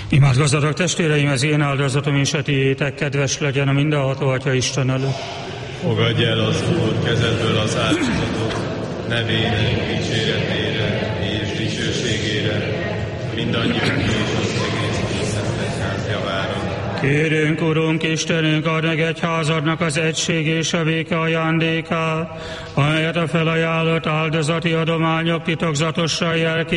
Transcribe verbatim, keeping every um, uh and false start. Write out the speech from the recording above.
Imádkozzatok testvéreim, az én áldozatom és a tiétek kedves legyen a mindenható Atya Isten előtt. Fogadj el az Úr kezedből az áldozatot, nevének dicséretére és dicsőségére, mindannyiunk és az egész Szentek javára. Kérünk, Urunk, Istenünk, add meg egyházadnak az egység és a béke ajándékát, amelyet a felajánlott áldozati adományok titokzatosan jelképpen